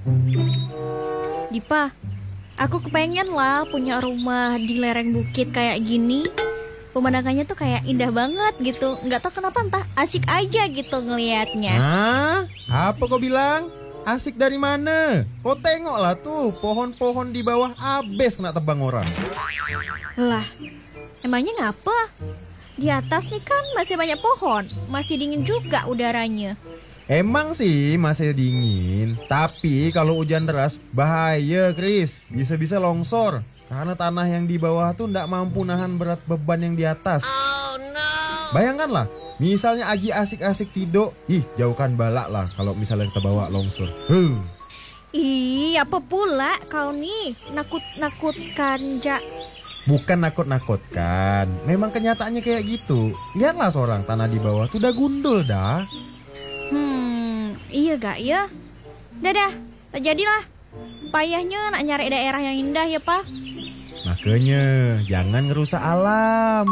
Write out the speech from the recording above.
Dipa, aku kepengen lah punya rumah di lereng bukit kayak gini. Pemandangannya tuh kayak indah banget gitu. Nggak tahu kenapa entah asik aja gitu ngelihatnya. Hah? Apa kau bilang? Asik dari mana? Kau tengoklah tuh, pohon-pohon di bawah abis kena tebang orang. Lah, emangnya ngapa? Di atas nih kan masih banyak pohon, masih dingin juga udaranya. Emang sih masih dingin, tapi kalau hujan deras bahaya, Kris. Bisa-bisa longsor karena tanah yang di bawah tuh ndak mampu nahan berat beban yang di atas. Oh no. Bayangkanlah, misalnya Agi asik-asik tidur, jauhkan balak lah kalau misalnya kita bawa longsor. Ih, apa pula kau nih nakut-nakutkan Bukan nakut-nakutkan, memang kenyataannya kayak gitu. Lihatlah seorang tanah di bawah tuh udah gundul dah. Iya gak ya? Dadah, tak jadilah. Payahnya nak nyari daerah yang indah ya, Pak. Makanya jangan ngerusak alam.